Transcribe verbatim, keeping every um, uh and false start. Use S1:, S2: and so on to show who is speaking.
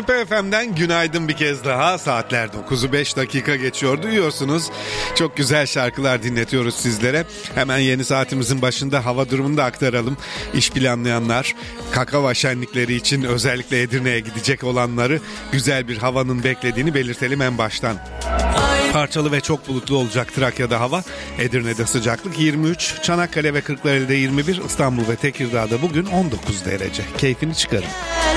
S1: Süper F M'den günaydın bir kez daha. Saatler dokuzu beş dakika geçiyor. Duyuyorsunuz. Çok güzel şarkılar dinletiyoruz sizlere. Hemen yeni saatimizin başında hava durumunu da aktaralım. İş planlayanlar, kakava şenlikleri için özellikle Edirne'ye gidecek olanları güzel bir havanın beklediğini belirtelim en baştan. Parçalı ve çok bulutlu olacak Trakya'da hava. Edirne'de sıcaklık yirmi üç, Çanakkale ve Kırklareli'de yirmi bir, İstanbul ve Tekirdağ'da bugün on dokuz derece. Keyfini çıkarın.